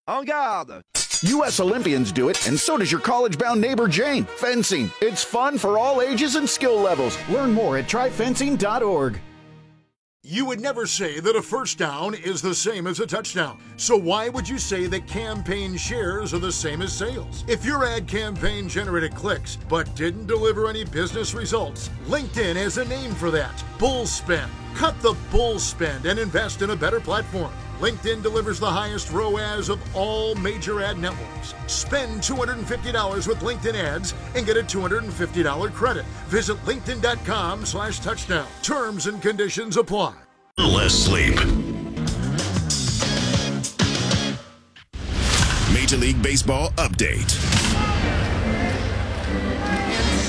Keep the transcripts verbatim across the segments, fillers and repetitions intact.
En garde! U S Olympians do it, and so does your college-bound neighbor Jane. Fencing. It's fun for all ages and skill levels. Learn more at try fencing dot org. You would never say that a first down is the same as a touchdown. So why would you say that campaign shares are the same as sales? If your ad campaign generated clicks but didn't deliver any business results, LinkedIn has a name for that. Bull spend. Cut the bull spend and invest in a better platform. LinkedIn delivers the highest R O A S of all major ad networks. Spend two hundred fifty dollars with LinkedIn ads and get a two hundred fifty dollars credit. Visit linkedin.com slash touchdown. Terms and conditions apply. Less sleep. Major League Baseball update. In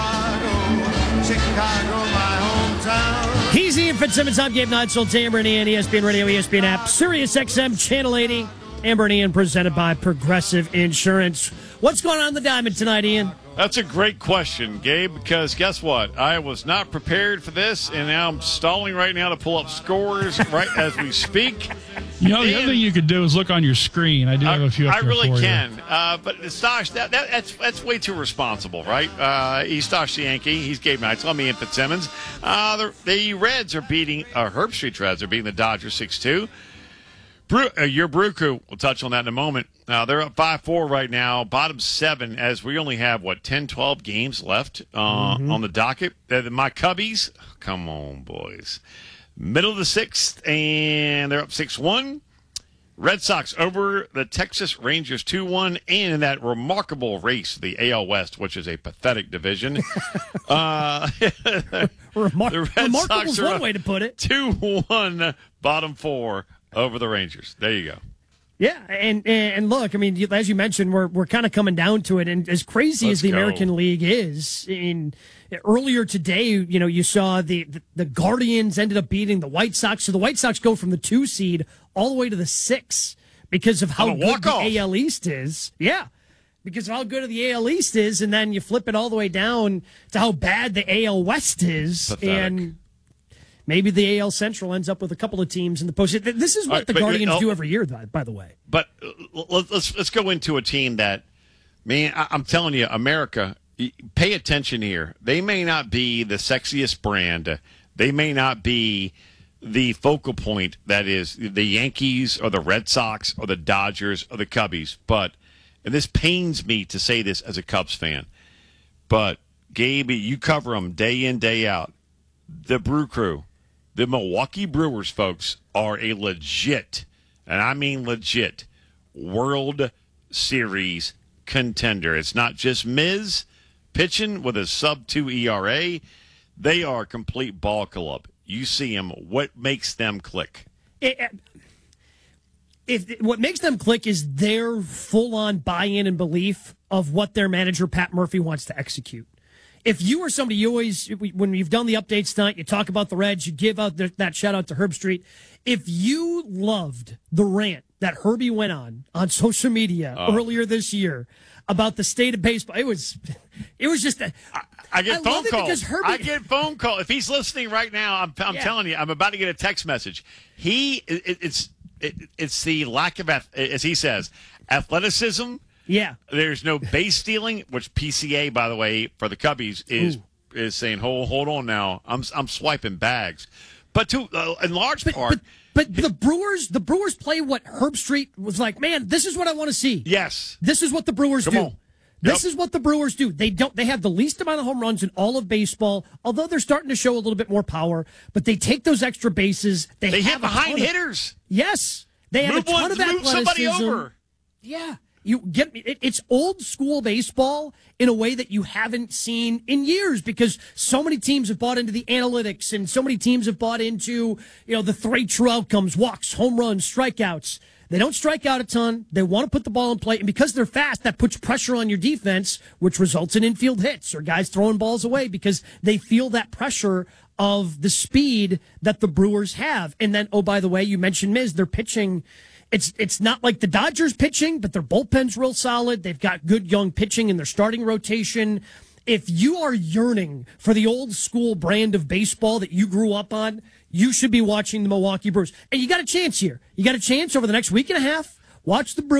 Chicago, Chicago, my hometown. He's Ian Fitzsimmons. I'm Gabe Neitzel, Amber and Ian, E S P N Radio, E S P N app, Sirius X M, Channel eighty. Amber and Ian presented by Progressive Insurance. What's going on in the Diamond tonight, Ian? That's a great question, Gabe, because guess what? I was not prepared for this, and now I'm stalling right now to pull up scores right as we speak. You know, the and other thing you could do is look on your screen. I do have I, a few up I there really for can. you. Uh, but Stosh, that, that, that's that's way too responsible, right? Uh, he's Stosh the Yankee. He's Gabe Neitzel. I'm Ian Fitzsimmons. Uh, the, the Reds are beating, uh, Herb Street Reds are beating the Dodgers six two. Bru- uh, your Brew Crew, we'll touch on that in a moment. Uh, they're up five four right now, bottom seven, as we only have, what, ten, twelve games left uh, mm-hmm. on the docket. Uh, my Cubbies, come on, boys. Middle of the sixth, and they're up six one. Red Sox over the Texas Rangers two one, and in that remarkable race, the A L West, which is a pathetic division. uh, Remar- the Red remarkable Sox is are one up way to put it. two one, bottom four over the Rangers. There you go. Yeah, and and look, I mean, as you mentioned, we're we're kind of coming down to it, and as crazy Let's as the go. American League is, in earlier today, you know, you saw the, the the Guardians ended up beating the White Sox, so the White Sox go from the two seed all the way to the six because of how On a good walk-off. the A L East is. Yeah, because of how good the A L East is, and then you flip it all the way down to how bad the A L West is, Pathetic. and maybe the A L Central ends up with a couple of teams in the postseason. This is what right, the but- Guardians oh. do every year, by the way. But uh, let's let's go into a team that, man, I- I'm telling you, America, pay attention here. They may not be the sexiest brand. They may not be the focal point that is the Yankees or the Red Sox or the Dodgers or the Cubbies. But, and this pains me to say this as a Cubs fan, but, Gabe, you cover them day in, day out. The Brew Crew, the Milwaukee Brewers, folks, are a legit, and I mean legit, World Series contender. It's not just Miz pitching with a sub two E R A. They are a complete ball club. You see them. What makes them click? It, if what makes them click is their full-on buy-in and belief of what their manager Pat Murphy wants to execute. If you are somebody, you always, when you've done the updates tonight, you talk about the Reds, you give out the, that shout out to Herb Street. If you loved the rant that Herbie went on on social media Oh. earlier this year about the state of baseball, it was, it was just. A, I, I get I phone love it calls. because Herbie- I get phone call. If he's listening right now, I'm, I'm Yeah. telling you, I'm about to get a text message. He, it, it's, it, it's the lack of, as he says, athleticism. yeah. There's no base stealing, which P C A, by the way, for the Cubbies is Ooh. is saying, hold hold on now, I'm I'm swiping bags, but to uh, in large But, part, but, but the Brewers, the Brewers play what Herb Street was like, man, this is what I want to see. yes, This is what the Brewers Come do. on. This Yep. is what the Brewers do. They don't. They have the least amount of home runs in all of baseball. Although they're starting to show a little bit more power, but they take those extra bases. They, they hit have a behind ton of- hitters. Yes, they have Move a ton one, of move somebody athleticism. over. Yeah, you get me. It, it's old school baseball in a way that you haven't seen in years because so many teams have bought into the analytics and so many teams have bought into, you know, the three true outcomes: walks, home runs, strikeouts. They don't strike out a ton. They want to put the ball in play. And because they're fast, that puts pressure on your defense, which results in infield hits or guys throwing balls away because they feel that pressure of the speed that the Brewers have. And then, oh, by the way, you mentioned Miz, they're pitching. It's it's not like the Dodgers pitching, but their bullpen's real solid. They've got good young pitching in their starting rotation. If you are yearning for the old school brand of baseball that you grew up on, you should be watching the Milwaukee Brewers. And you got a chance here. You got a chance over the next week and a half. Watch the Brewers.